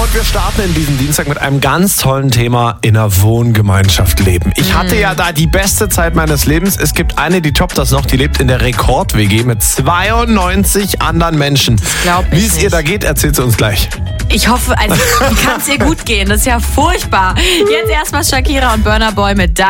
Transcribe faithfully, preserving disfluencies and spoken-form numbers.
Und wir starten in diesem Dienstag mit einem ganz tollen Thema: in einer Wohngemeinschaft leben. Ich hatte ja da die beste Zeit meines Lebens. Es gibt eine, die toppt das noch, die lebt in der Rekord-W G mit zweiundneunzig anderen Menschen. glaub ich Wie es ihr nicht. da geht, erzählt sie uns gleich. Ich hoffe, also, wie kann es ihr gut gehen? Das ist ja furchtbar. Jetzt erstmal Shakira und Burna Boy mit